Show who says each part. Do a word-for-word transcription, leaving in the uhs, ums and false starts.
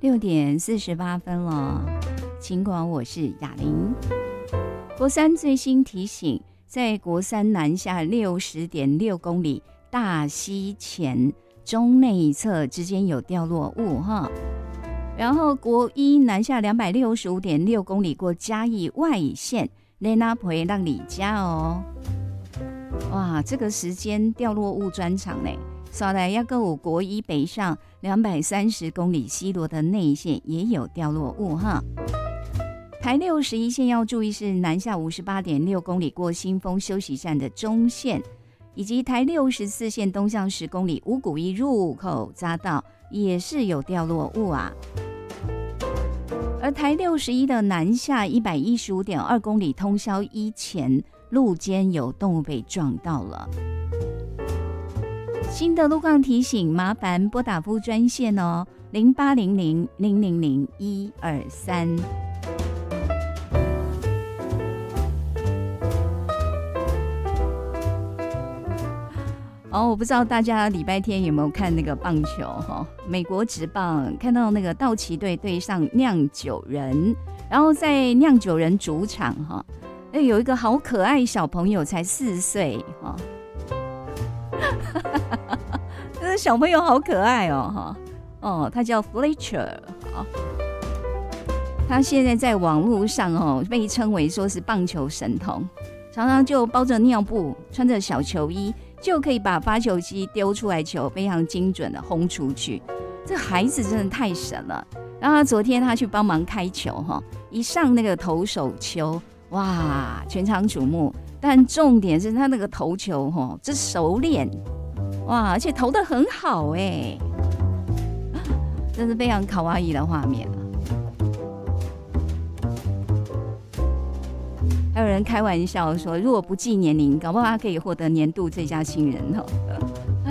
Speaker 1: 六点四十八分了，尽管我是雅玲。国三最新提醒，在国三南下六十点六公里大溪前中内侧之间有掉落物哈。然后国一南下两百六十五点六公里过嘉义外线雷纳培让里家哦。哇，这个时间掉落物专场呢。刷来要购五国一北上两百三十公里西螺的内线也有掉落物哈。台六十一线要注意是南下五十八点六公里过新丰休息站的中线，以及台六十四线东向十公里五股一入口匝道也是有掉落物啊。而台六十一的南下一百一十五点二公里通霄一前路肩有动物被撞到了。新的路况提醒，麻烦拨打服务专线哦，零八零零零零零一二三。哦，我不知道大家礼拜天有没有看那个棒球哈？美国职棒看到那个道奇队对上酿酒人，然后在酿酒人主场哈，有一个好可爱小朋友，才四岁哈。这个小朋友好可爱哦，哈哦，他叫 Fletcher， 他现在在网络上哦被称为说是棒球神童，常常就包着尿布，穿着小球衣，就可以把发球机丢出来球非常精准的轰出去。这孩子真的太神了。然后他昨天他去帮忙开球哈，一上那个投手球，哇，全场瞩目。但重点是他那个投球哈，这熟练。哇，而且投得很好哎，真是非常卡哇伊的画面。还有人开玩笑说，如果不计年龄，搞不好他可以获得年度最佳新人哦。